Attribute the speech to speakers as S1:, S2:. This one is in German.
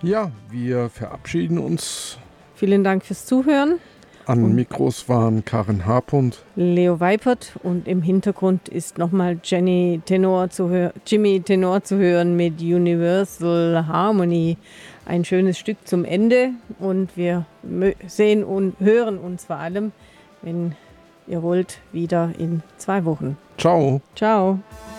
S1: Ja, wir verabschieden uns.
S2: Vielen Dank fürs Zuhören.
S1: An Mikros waren Karin Harpund,
S2: Leo Weipert und im Hintergrund ist nochmal Jimmy Tenor zu hören mit Universal Harmony. Ein schönes Stück zum Ende und wir sehen und hören uns vor allem, wenn ihr wollt, wieder in 2 Wochen.
S1: Ciao.
S2: Ciao.